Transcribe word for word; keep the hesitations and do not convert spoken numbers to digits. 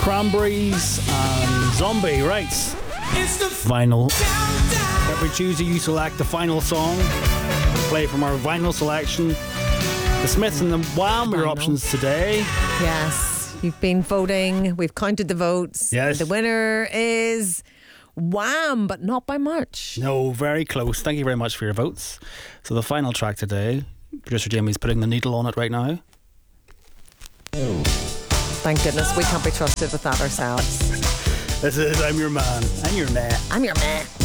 Cranberries and Zombie, right? Vinyl. Every Tuesday you select the final song. Play from our vinyl selection. The Smiths and the Wham are your options today. Yes, you've been voting. We've counted the votes. Yes. The winner is Wham, but not by much. No, very close. Thank you very much for your votes. So the final track today, producer Jamie's putting the needle on it right now. Thank goodness we can't be trusted with that ourselves. This is I'm Your Man. I'm Your Man. I'm your man.